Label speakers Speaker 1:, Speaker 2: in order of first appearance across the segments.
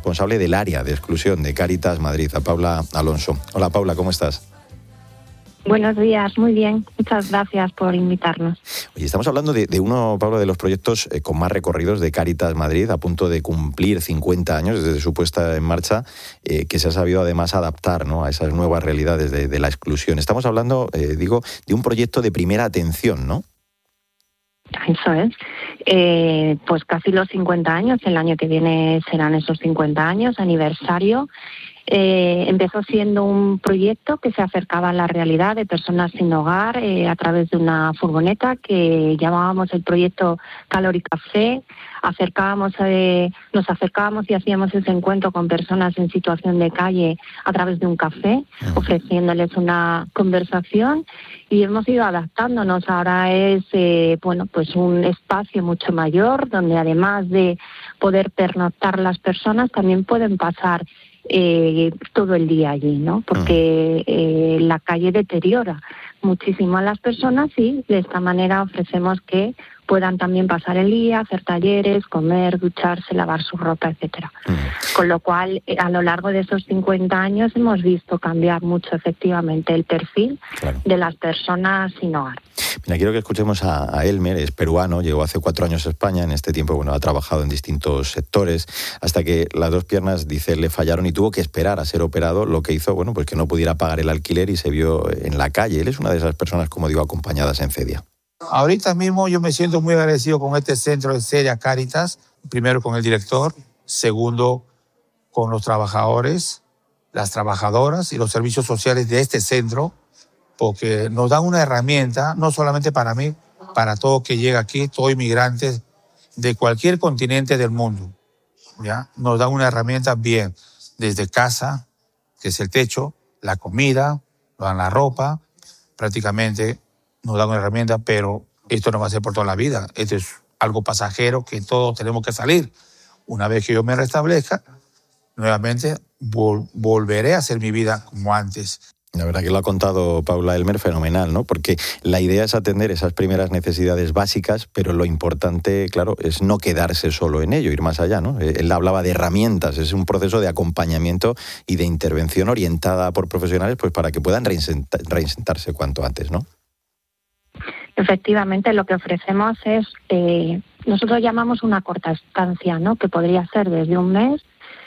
Speaker 1: responsable del área de exclusión de Cáritas Madrid, a Paula Alonso. Hola Paula, ¿cómo estás?
Speaker 2: Buenos días, muy bien. Muchas gracias por invitarnos.
Speaker 1: Oye, estamos hablando de uno, Pablo, de los proyectos con más recorridos de Cáritas Madrid, a punto de cumplir 50 años desde su puesta en marcha, que se ha sabido además adaptar, ¿no?, a esas nuevas realidades de la exclusión. Estamos hablando, de un proyecto de primera atención, ¿no?
Speaker 2: Eso es. Pues casi los 50 años, el año que viene serán esos 50 años, aniversario. Empezó siendo un proyecto que se acercaba a la realidad de personas sin hogar a través de una furgoneta que llamábamos el proyecto Calor y Café. Nos acercábamos y hacíamos ese encuentro con personas en situación de calle a través de un café, ofreciéndoles una conversación, y hemos ido adaptándonos. Ahora es pues un espacio mucho mayor donde, además de poder pernoctar las personas, también pueden pasar todo el día allí, ¿no? Porque la calle deteriora muchísimo a las personas, y de esta manera ofrecemos que puedan también pasar el día, hacer talleres, comer, ducharse, lavar su ropa, etcétera. Con lo cual, a lo largo de esos 50 años hemos visto cambiar mucho efectivamente el perfil de las personas sin hogar.
Speaker 1: Mira, quiero que escuchemos a Elmer, es peruano, llegó hace 4 años a España. En este tiempo, ha trabajado en distintos sectores, hasta que las 2 piernas, dice, le fallaron y tuvo que esperar a ser operado, lo que hizo, pues que no pudiera pagar el alquiler y se vio en la calle. Él es una de esas personas, como digo, acompañadas en CEDIA.
Speaker 3: Ahorita mismo yo me siento muy agradecido con este centro de CEDIA Cáritas, primero con el director, segundo con los trabajadores, las trabajadoras y los servicios sociales de este centro, porque nos dan una herramienta, no solamente para mí, para todo que llega aquí, todo inmigrantes de cualquier continente del mundo, ¿ya? Nos dan una herramienta bien, desde casa, que es el techo, la comida, nos dan la ropa, prácticamente nos dan una herramienta, pero esto no va a ser por toda la vida. Esto es algo pasajero que todos tenemos que salir. Una vez que yo me restablezca, nuevamente volveré a hacer mi vida como antes.
Speaker 1: La verdad que lo ha contado Paula Elmer fenomenal, ¿no? Porque la idea es atender esas primeras necesidades básicas, pero lo importante, claro, es no quedarse solo en ello, ir más allá, ¿no? Él hablaba de herramientas, es un proceso de acompañamiento y de intervención orientada por profesionales, pues para que puedan reinsentarse cuanto antes, ¿no?
Speaker 2: Efectivamente, lo que ofrecemos es, nosotros llamamos una corta estancia, ¿no?, que podría ser desde un mes.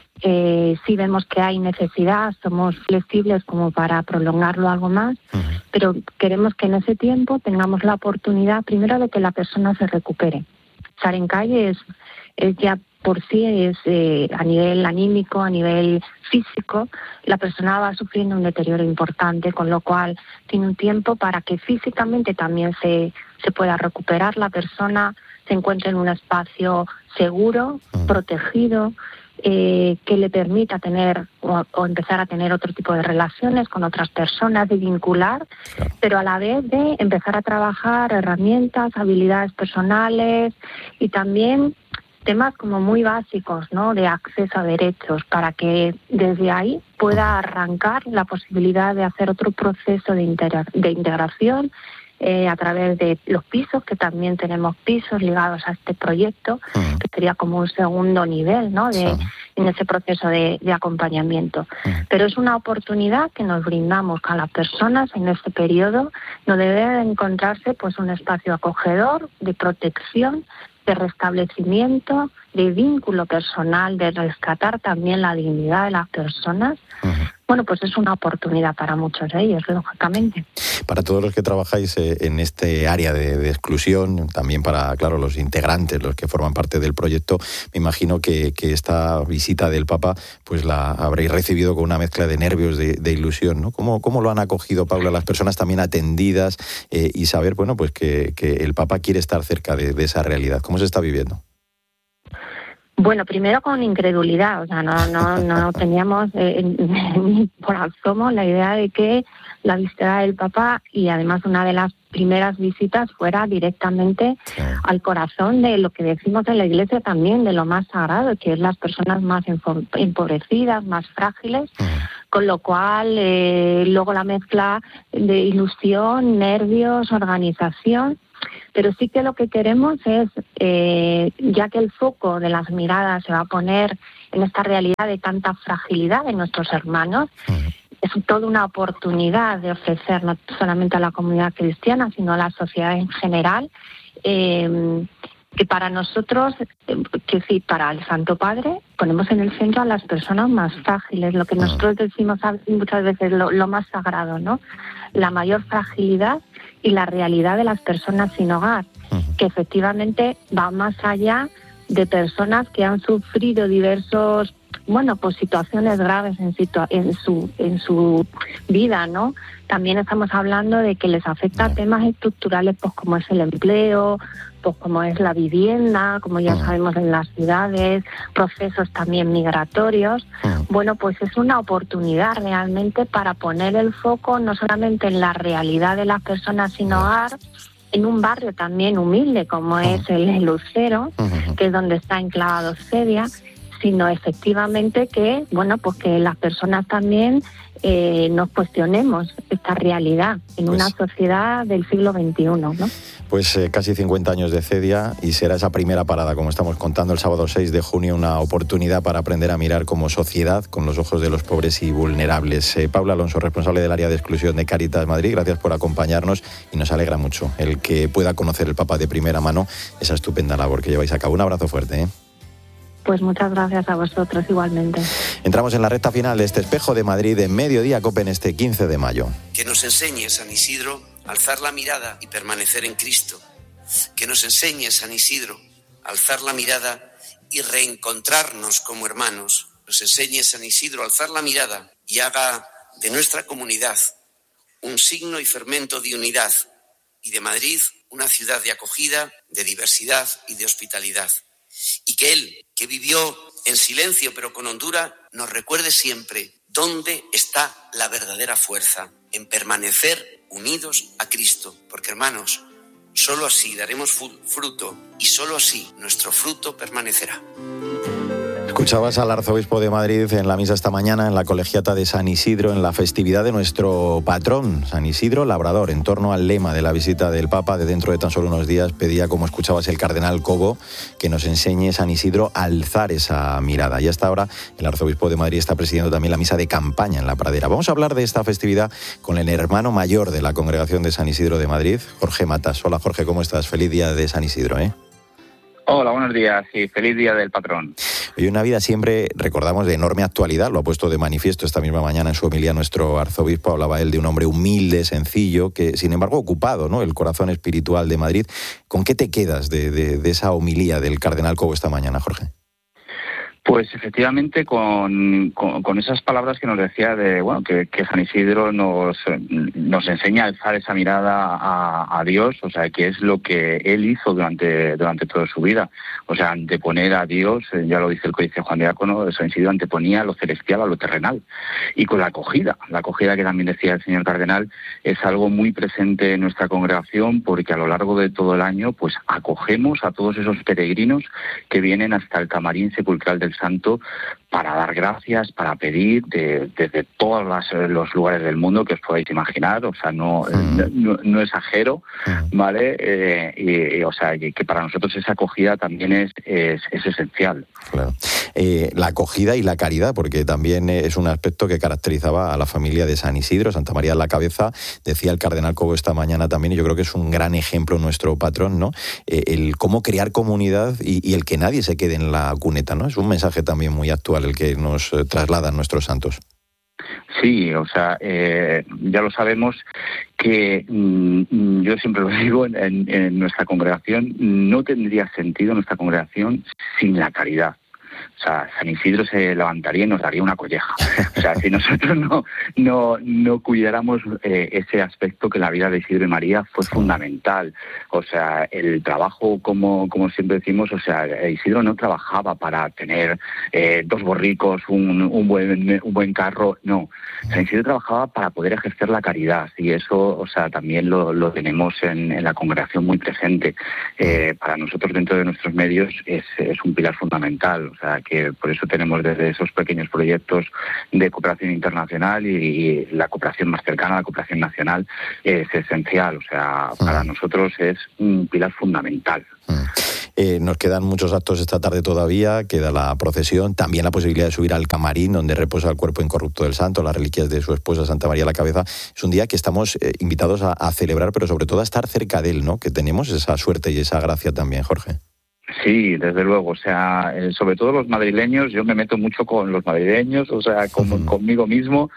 Speaker 2: Si vemos que hay necesidad, somos flexibles como para prolongarlo algo más, pero queremos que en ese tiempo tengamos la oportunidad, primero, de que la persona se recupere. Estar en calle es ya por sí, a nivel anímico, a nivel físico, la persona va sufriendo un deterioro importante, con lo cual tiene un tiempo para que físicamente también se pueda recuperar, la persona se encuentre en un espacio seguro, protegido, que le permita tener o empezar a tener otro tipo de relaciones con otras personas, de vincular, pero a la vez de empezar a trabajar herramientas, habilidades personales y también temas como muy básicos, ¿no?, de acceso a derechos, para que desde ahí pueda arrancar la posibilidad de hacer otro proceso de integración a través de los pisos, que también tenemos pisos ligados a este proyecto, que sería como un segundo nivel, ¿no?, en ese proceso de acompañamiento. Pero es una oportunidad que nos brindamos a las personas en este periodo, donde debe encontrarse pues un espacio acogedor, de protección, de restablecimiento, de vínculo personal, de rescatar también la dignidad de las personas. Bueno, pues es una oportunidad para muchos de ellos, lógicamente.
Speaker 1: Para todos los que trabajáis en este área de exclusión, también para, claro, los integrantes, los que forman parte del proyecto, me imagino que esta visita del Papa pues la habréis recibido con una mezcla de nervios, de ilusión, ¿no? ¿Cómo lo han acogido, Paula, las personas también atendidas y saber, pues que el Papa quiere estar cerca de esa realidad? ¿Cómo se está viviendo?
Speaker 2: Bueno, primero con incredulidad, o sea, no teníamos ni por asomo la idea de que la visita del Papa, y además una de las primeras visitas, fuera directamente al corazón de lo que decimos en la Iglesia también, de lo más sagrado, que es las personas más empobrecidas, más frágiles, con lo cual luego la mezcla de ilusión, nervios, organización. Pero sí que lo que queremos es, ya que el foco de las miradas se va a poner en esta realidad de tanta fragilidad de nuestros hermanos, es toda una oportunidad de ofrecer no solamente a la comunidad cristiana, sino a la sociedad en general, que para nosotros, que sí, para el Santo Padre, ponemos en el centro a las personas más frágiles, lo que nosotros decimos muchas veces, lo más sagrado, ¿no? La mayor fragilidad y la realidad de las personas sin hogar, que efectivamente va más allá de personas que han sufrido diversos, pues situaciones graves en su vida, ¿no? También estamos hablando de que les afecta temas estructurales, pues como es el empleo, pues como es la vivienda, como ya sabemos en las ciudades, procesos también migratorios. Bueno, pues es una oportunidad realmente para poner el foco no solamente en la realidad de las personas sin hogar, en un barrio también humilde como es el Lucero, que es donde está enclavado Cedia, sino efectivamente que, pues que las personas también nos cuestionemos esta realidad en una sociedad del siglo XXI, ¿no?
Speaker 1: Pues casi 50 años de Cedia y será esa primera parada, como estamos contando, el sábado 6 de junio, una oportunidad para aprender a mirar como sociedad con los ojos de los pobres y vulnerables. Paula Alonso, responsable del área de exclusión de Cáritas Madrid, gracias por acompañarnos y nos alegra mucho el que pueda conocer el Papa de primera mano esa estupenda labor que lleváis a cabo. Un abrazo fuerte, ¿eh?
Speaker 2: Pues muchas gracias a vosotros igualmente.
Speaker 1: Entramos en la recta final de este Espejo de Madrid en Mediodía COPE en este 15 de mayo.
Speaker 4: Que nos enseñe, San Isidro, a alzar la mirada y permanecer en Cristo. Que nos enseñe, San Isidro, a alzar la mirada y reencontrarnos como hermanos. Nos enseñe, San Isidro, a alzar la mirada y haga de nuestra comunidad un signo y fermento de unidad y de Madrid una ciudad de acogida, de diversidad y de hospitalidad. Y que él, que vivió en silencio pero con hondura, nos recuerde siempre dónde está la verdadera fuerza, en permanecer unidos a Cristo. Porque, hermanos, solo así daremos fruto y solo así nuestro fruto permanecerá.
Speaker 1: Escuchabas al arzobispo de Madrid en la misa esta mañana en la colegiata de San Isidro, en la festividad de nuestro patrón, San Isidro Labrador. En torno al lema de la visita del Papa, de dentro de tan solo unos días, pedía, como escuchabas, el cardenal Cobo, que nos enseñe, San Isidro, a alzar esa mirada. Y hasta ahora el arzobispo de Madrid está presidiendo también la misa de campaña en la Pradera. Vamos a hablar de esta festividad con el hermano mayor de la congregación de San Isidro de Madrid, Jorge Matas. Hola, Jorge, ¿cómo estás? Feliz día de San Isidro, ¿eh?
Speaker 5: Hola, buenos días y feliz día del patrón.
Speaker 1: Hoy una vida siempre, recordamos, de enorme actualidad, lo ha puesto de manifiesto esta misma mañana en su homilía nuestro arzobispo, hablaba él de un hombre humilde, sencillo, que sin embargo ocupado, ¿no? El corazón espiritual de Madrid. ¿Con qué te quedas de esa homilía del cardenal Cobo esta mañana, Jorge?
Speaker 5: Pues efectivamente con esas palabras que nos decía de que San Isidro nos enseña a alzar esa mirada a Dios, o sea, que es lo que él hizo durante toda su vida, o sea, anteponer a Dios, ya lo dice el Códice Juan Diácono, San Isidro anteponía lo celestial a lo terrenal, y con la acogida que también decía el señor cardenal, es algo muy presente en nuestra congregación, porque a lo largo de todo el año pues acogemos a todos esos peregrinos que vienen hasta el camarín sepulcral del Santo para dar gracias, para pedir desde todos los lugares del mundo que os podáis imaginar, o sea, no exagero, ¿vale? Y o sea, que para nosotros esa acogida también es esencial.
Speaker 1: Claro. La acogida y la caridad, porque también es un aspecto que caracterizaba a la familia de San Isidro, Santa María en la cabeza, decía el cardenal Cobo esta mañana también, y yo creo que es un gran ejemplo nuestro patrón, ¿no? El cómo crear comunidad y el que nadie se quede en la cuneta, ¿no? Es un mensaje también muy actual el que nos trasladan nuestros santos.
Speaker 5: Sí, o sea, ya lo sabemos que yo siempre lo digo, en nuestra congregación no tendría sentido nuestra congregación sin la caridad. O sea, San Isidro se levantaría y nos daría una colleja. O sea, si nosotros no cuidáramos ese aspecto que en la vida de Isidro y María fue fundamental. O sea, el trabajo, como siempre decimos, o sea, Isidro no trabajaba para tener 2 borricos, un buen carro, no. San Isidro trabajaba para poder ejercer la caridad, y eso, o sea, también lo tenemos en la congregación muy presente. Para nosotros, dentro de nuestros medios, es un pilar fundamental. O sea, que por eso tenemos desde esos pequeños proyectos de cooperación internacional y la cooperación más cercana, la cooperación nacional, es esencial. O sea, para nosotros es un pilar fundamental.
Speaker 1: Nos quedan muchos actos esta tarde todavía, queda la procesión, también la posibilidad de subir al camarín donde reposa el cuerpo incorrupto del santo, las reliquias de su esposa Santa María la Cabeza. Es un día que estamos invitados a celebrar, pero sobre todo a estar cerca de él, ¿no? Que tenemos esa suerte y esa gracia también, Jorge.
Speaker 5: Sí, desde luego, o sea, sobre todo los madrileños, yo me meto mucho con los madrileños, o sea, conmigo mismo,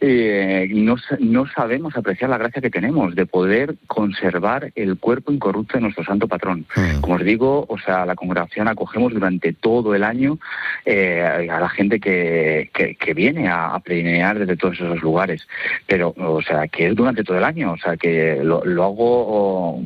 Speaker 5: no sabemos apreciar la gracia que tenemos de poder conservar el cuerpo incorrupto de nuestro santo patrón. Como os digo, o sea, la congregación acogemos durante todo el año a la gente que viene a peregrinar desde todos esos lugares, pero, o sea, que es durante todo el año, o sea, que lo hago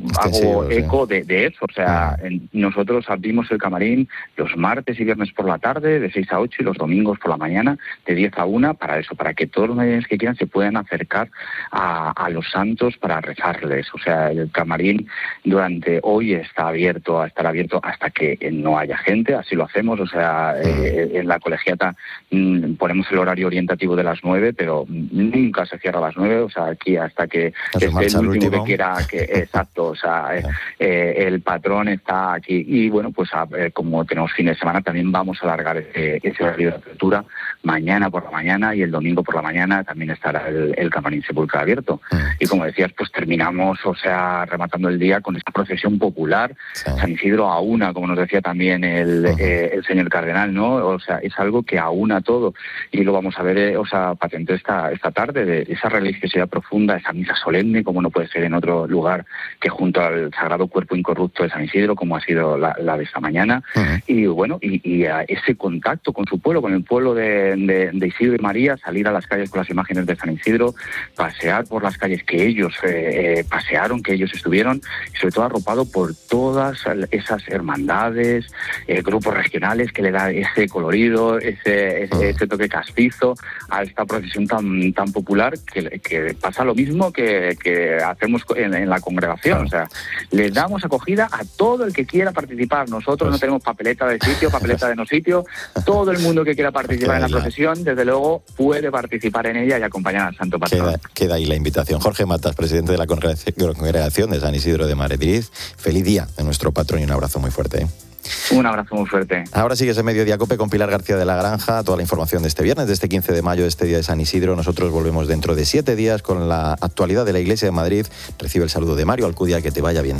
Speaker 5: eco de eso, o sea, nosotros abrimos el camarín los martes y viernes por la tarde de 6 a 8 y los domingos por la mañana de 10 a 1 para eso, para que todos los madrileños que quieran se puedan acercar a los santos para rezarles. O sea, el camarín durante hoy estará abierto hasta que no haya gente, así lo hacemos. O sea, en la colegiata ponemos el horario orientativo de las 9, pero nunca se cierra a las 9, o sea, aquí hasta que esté el último que quiera, exacto, o sea, el patrón está aquí. Y bueno, pues como tenemos fin de semana, también vamos a alargar ese horario de apertura. Mañana por la mañana y el domingo por la mañana también estará el camarín sepulcro abierto. Y como decías, pues terminamos, o sea, rematando el día con esta procesión popular, San Isidro aúna, como nos decía también el señor cardenal, ¿no? O sea, es algo que aúna todo. Y lo vamos a ver, o sea, patente esta tarde, de esa religiosidad profunda, esa misa solemne, como no puede ser en otro lugar que junto al Sagrado Cuerpo Incorrupto de San Isidro, como ha sido la de esta mañana, y bueno, y a ese contacto con su pueblo, con el pueblo de Isidro y María, salir a las calles con las imágenes de San Isidro, pasear por las calles que ellos pasearon, que ellos estuvieron, y sobre todo arropado por todas esas hermandades, grupos regionales que le da ese colorido, ese toque castizo a esta procesión tan popular que pasa lo mismo que hacemos en la congregación. O sea, le damos acogida a todo el que quiera participar. Nosotros no tenemos papeleta de sitio, papeleta de no sitio. Todo el mundo que quiera participar en la procesión, desde luego, puede participar en ella y acompañar al santo patrón.
Speaker 1: Queda ahí la invitación. Jorge Matas, presidente de la Congregación de San Isidro de Madrid. Feliz día de nuestro patrón y un abrazo muy fuerte.
Speaker 5: Un abrazo muy fuerte.
Speaker 1: Ahora sigues en Mediodía Cope con Pilar García de la Granja. Toda la información de este viernes, de este 15 de mayo, de este día de San Isidro. Nosotros volvemos dentro de 7 días con la actualidad de la Iglesia de Madrid. Recibe el saludo de Mario Alcudia. Que te vaya bien.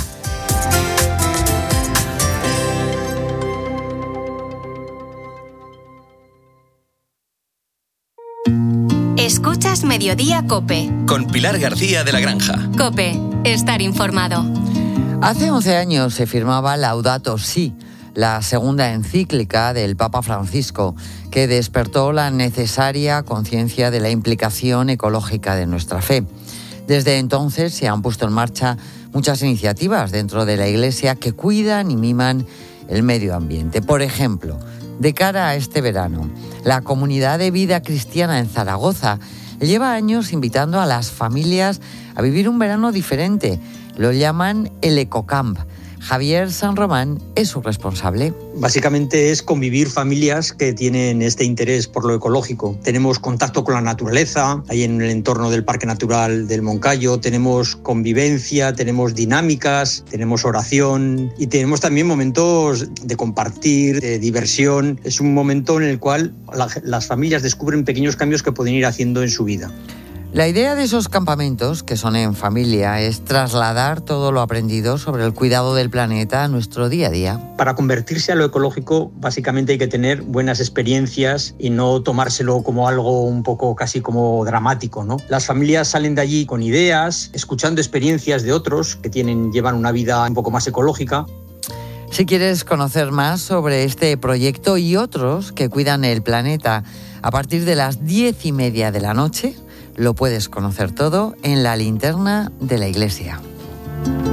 Speaker 6: Escuchas Mediodía Cope.
Speaker 7: Con Pilar García de la Granja.
Speaker 6: Cope, estar informado.
Speaker 8: Hace 11 años se firmaba Laudato Si, la segunda encíclica del Papa Francisco, que despertó la necesaria conciencia de la implicación ecológica de nuestra fe. Desde entonces se han puesto en marcha muchas iniciativas dentro de la Iglesia que cuidan y miman el medio ambiente. Por ejemplo, de cara a este verano, la Comunidad de Vida Cristiana en Zaragoza lleva años invitando a las familias a vivir un verano diferente. Lo llaman el Ecocamp. Javier San Román es su responsable.
Speaker 9: Básicamente es convivir familias que tienen este interés por lo ecológico. Tenemos contacto con la naturaleza, ahí en el entorno del Parque Natural del Moncayo, tenemos convivencia, tenemos dinámicas, tenemos oración y tenemos también momentos de compartir, de diversión. Es un momento en el cual las familias descubren pequeños cambios que pueden ir haciendo en su vida.
Speaker 8: La idea de esos campamentos, que son en familia, es trasladar todo lo aprendido sobre el cuidado del planeta a nuestro día a día.
Speaker 9: Para convertirse a lo ecológico, básicamente hay que tener buenas experiencias y no tomárselo como algo un poco casi como dramático, ¿no? Las familias salen de allí con ideas, escuchando experiencias de otros que llevan una vida un poco más ecológica.
Speaker 8: Si quieres conocer más sobre este proyecto y otros que cuidan el planeta, a partir de las 10:30 de la noche, lo puedes conocer todo en la linterna de la iglesia.